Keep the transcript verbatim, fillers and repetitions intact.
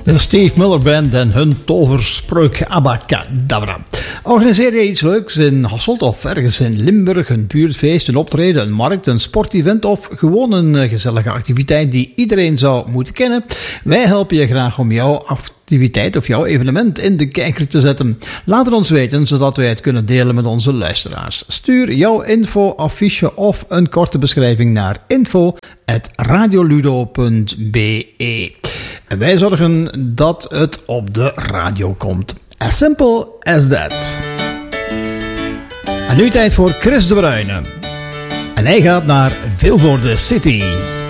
De Steve Miller Band en hun toverspreuk Abacadabra. Organiseer je iets leuks in Hasselt of ergens in Limburg, een buurtfeest, een optreden, een markt, een sportevent of gewoon een gezellige activiteit die iedereen zou moeten kennen? Wij helpen je graag om jouw activiteit of jouw evenement in de kijker te zetten. Laat het ons weten, zodat wij het kunnen delen met onze luisteraars. Stuur jouw info, affiche of een korte beschrijving naar info at radioludo punt be. En wij zorgen dat het op de radio komt. As simple as that. En nu tijd voor Chris de Bruyne. En hij gaat naar Vilvoorde City.